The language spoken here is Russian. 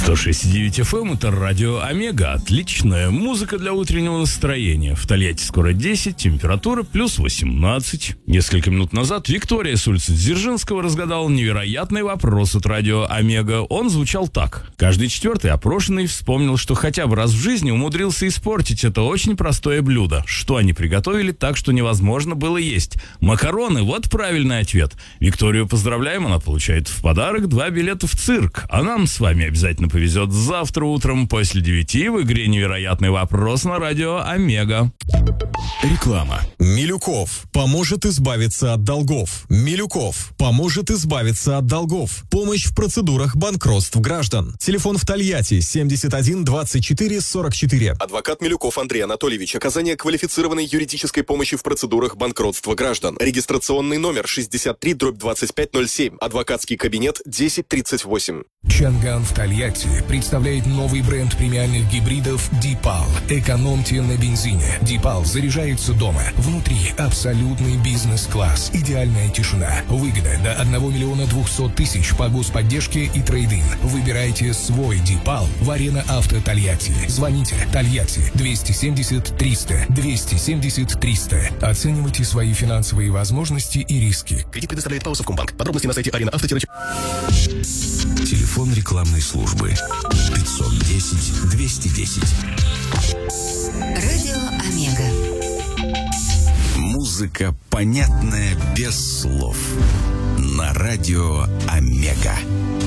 106,9 FM, это радио Омега. Отличная музыка для утреннего настроения. В Тольятти скоро 10, температура плюс 18. Несколько минут назад Виктория с улицы Дзержинского разгадала невероятный вопрос от радио Омега. Он звучал так. Каждый четвертый опрошенный вспомнил, что хотя бы раз в жизни умудрился испортить это очень простое блюдо. Что они приготовили так, что невозможно было есть? Макароны, вот правильный ответ. Викторию поздравляем, она получает в подарок 2 билета в цирк. А нам с вами обязательно повезет завтра утром после 9 в игре «Невероятный вопрос» на радио Омега. Реклама. Милюков поможет избавиться от долгов. Милюков поможет избавиться от долгов. Помощь в процедурах банкротств граждан. Телефон в Тольятти 71 24 44. Адвокат Милюков Андрей Анатольевич. Оказание квалифицированной юридической помощи в процедурах банкротства граждан. Регистрационный номер 63/2507. Адвокатский кабинет 1038. Чанган в Тольятти представляет новый бренд премиальных гибридов Дипал. Экономьте на бензине. Дипал заряжается дома. Внутри абсолютный бизнес-класс. Идеальная тишина. Выгода до 1 миллиона 200 тысяч по господдержке и трейд-ин. Выбирайте свой Дипал в Арена Авто Тольятти. Звоните Тольятти 270 300 270 300. Оценивайте свои финансовые возможности и риски. Кредит предоставляет ПАО Совкомбанк. Подробности на сайте arenaавто. Телефон рекламной службы 510 210. Радио Омега. Музыка, понятная без слов. На радио Омега.